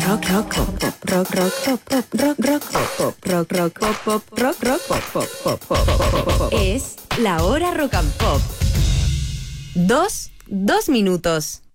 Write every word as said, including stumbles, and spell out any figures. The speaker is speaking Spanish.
rock, rock, pop, pop, rock, rock, pop, pop, rock, rock, pop, pop, rock, rock, pop, pop, rock, rock, pop, pop, pop, pop, pop, pop. Es la hora rock and pop. Dos, dos minutos.